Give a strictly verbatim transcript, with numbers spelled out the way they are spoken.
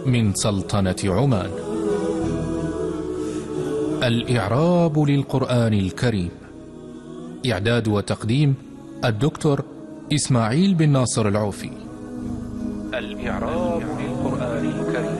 من سلطنة عمان. الإعراب للقرآن الكريم. إعداد وتقديم الدكتور إسماعيل بن ناصر العوفي. الإعراب للقرآن الكريم.